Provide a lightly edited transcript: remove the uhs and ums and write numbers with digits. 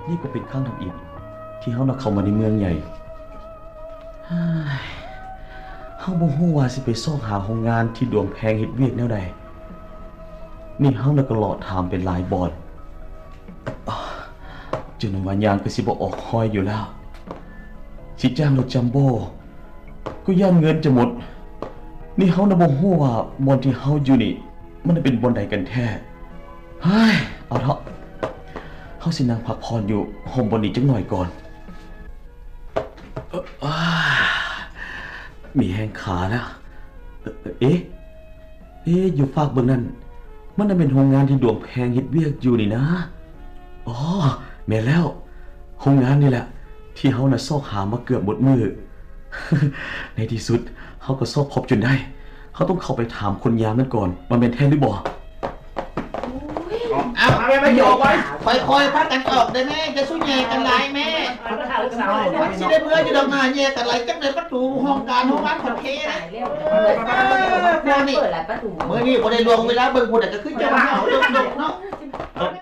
นี่ก็เป็นครั้งทำอิฐที่เฮาเข้ามาในเมืองใหญ่เฮาบ่ฮู้ว่าสิไปซอกหาโรงงานที่ดวงแพงเฮ็ดเวียกแนวใดนี่เฮาก็เลาะถามเป็นหลายบอนจนว่ายางก็สิบ่ออกคอยอยู่แล้วสิจ้างรถจัมโบ้ก็ย่านเงินจะหมดนี่เฮาบ่ฮู้ว่าบ่อนที่เฮาอยู่นี่มันเป็นบ่อนใดกันแท้เฮ้ยเอาเถอะเฮาสินั่งพักผ่อนอยู่ห่มบ่อนนี้จักหน่อยก่อนมีแห้งขาแล้วเอ๊ะอยู่ฝากเบิ่งนั่นมันน่ะเป็นโรงงานที่ดวงแพงเฮ็ดเวียกอยู่นี่นะอ๋อแม่นแล้วโรงงานนี่แหละที่เฮาน่ะซอกหามาเกือบหมดมือ ในที่สุดเฮาก็ซอกพบจนได้เขาต้องเข้าไปถามคนยามนั่นก่อนว่าแม่นแท้หรือบ่เอาไม่โยกไว้คอยพักกันออกได้แม่จะสู้แย่กันไรแม่วัดสิได้เมื่ออยู่ดอกนาแย่กันไรจังเลยประตูห้องการห้องบ้านขอนเทนะเมื่อนี่บ่ได้ลวงเวลาเบิ่งผู้ใดก็ขึ้นจะมาเอาดกเนาะ